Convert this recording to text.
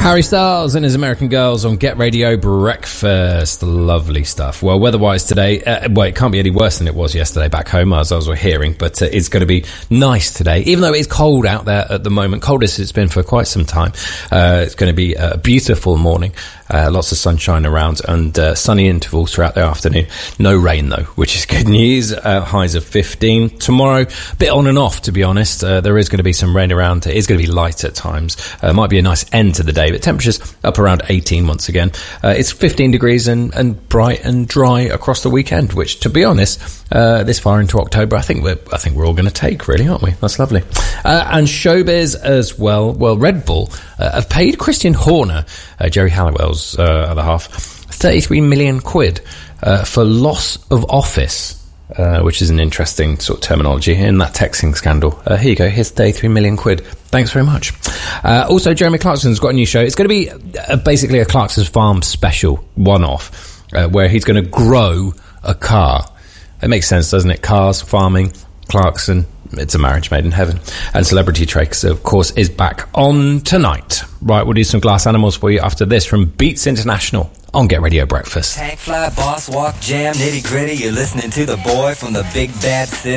Harry Styles and his American Girls on Get Radio Breakfast. Lovely stuff. Well, weather-wise today, it can't be any worse than it was yesterday back home, as I was hearing, but it's going to be nice today, even though it's cold out there at the moment, coldest it's been for quite some time. It's going to be a beautiful morning. Lots of sunshine around and sunny intervals throughout the afternoon. No rain, though, which is good news. Highs of 15. Tomorrow, a bit on and off, to be honest. There is going to be some rain around. It is going to be light at times. Might be a nice end to the day, but temperatures up around 18 once again. It's 15 degrees and bright and dry across the weekend, which, to be honest, this far into October, I think we're all going to take, really, aren't we? That's lovely. And showbiz as well. Well, Red Bull have paid Christian Horner, Jerry Halliwell's other half, 33 million quid for loss of office, which is an interesting sort of terminology in that texting scandal. Here you go, here's 33 million quid. Thanks very much. Also, Jeremy Clarkson's got a new show. It's going to be basically a Clarkson's Farm special, one-off, where he's going to grow a car. It makes sense, doesn't it? Cars, farming, Clarkson. It's a marriage made in heaven. And Celebrity Tricks, of course, is back on tonight. Right, we'll do some Glass Animals for you after this from Beats International on Get Radio Breakfast. Tank fly, boss walk, jam, nitty gritty. You're listening to the boy from the big bad city.